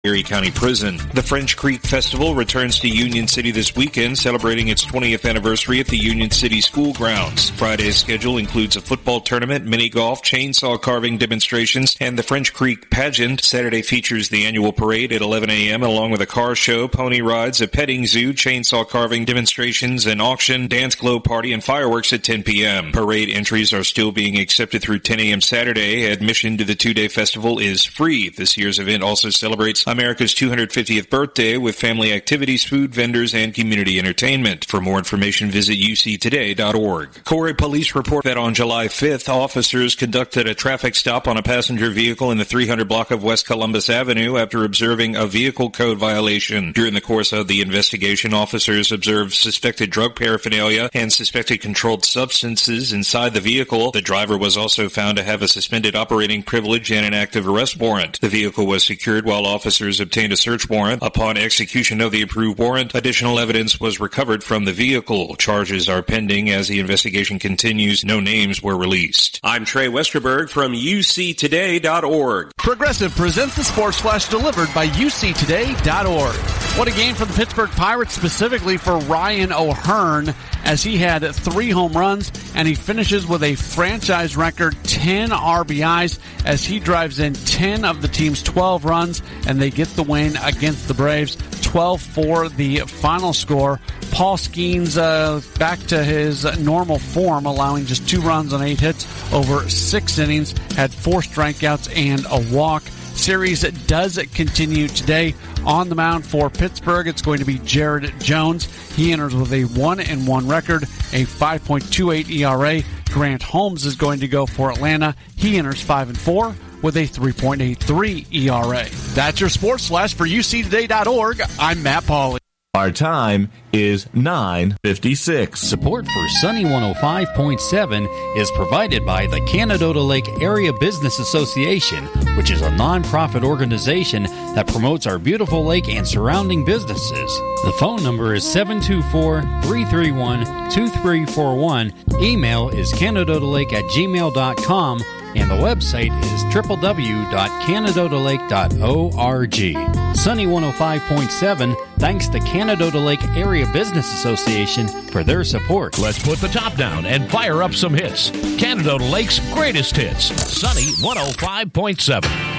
Erie County Prison. The French Creek Festival returns to Union City this weekend, celebrating its 20th anniversary at the Union City School Grounds. Friday's schedule includes a football tournament, mini golf, chainsaw carving demonstrations, and the French Creek Pageant. Saturday features the annual parade at 11 a.m. along with a car show, pony rides, a petting zoo, chainsaw carving demonstrations, an auction, dance glow party, and fireworks at 10 p.m. Parade entries are still being accepted through 10 a.m. Saturday. Admission to the two-day festival is free. This year's event also celebrates America's 250th birthday with family activities, food vendors, and community entertainment. For more information, visit uctoday.org. Corey police report that on July 5th, officers conducted a traffic stop on a passenger vehicle in the 300 block of West Columbus Avenue after observing a vehicle code violation. During the course of the investigation, officers observed suspected drug paraphernalia and suspected controlled substances inside the vehicle. The driver was also found to have a suspended operating privilege and an active arrest warrant. The vehicle was secured while officers obtained a search warrant. Upon execution of the approved warrant, additional evidence was recovered from the vehicle. Charges are pending as the investigation continues. No names were released. I'm Trey Westerberg from UCToday.org. Progressive presents the Sports Flash delivered by UCToday.org. What a game for the Pittsburgh Pirates, specifically for Ryan O'Hearn, as he had 3 home runs, and he finishes with a franchise record 10 RBIs as he drives in 10 of the team's 12 runs, and they get the win against the Braves. 12-4 the final score. Paul Skeens back to his normal form, allowing just 2 runs on 8 hits over 6 innings, had 4 strikeouts and a walk. Series does continue today. On the mound for Pittsburgh, it's going to be Jared Jones. He enters with a 1-1 record, a 5.28 ERA. Grant Holmes is going to go for Atlanta. He enters 5-4 with a 3.83 ERA. That's your Sports Flash for UCToday.org. I'm Matt Pauley. Our time is 9:56. Support for Sunny 105.7 is provided by the Canadota Lake Area Business Association, which is a nonprofit organization that promotes our beautiful lake and surrounding businesses. The phone number is 724-331-2341. Email is canadodalake@gmail.com. And the website is www.canadodalake.org. Sunny 105.7 thanks to Canadota Lake Area Business Association for their support. Let's put the top down and fire up some hits. Canadota Lake's greatest hits. Sunny 105.7.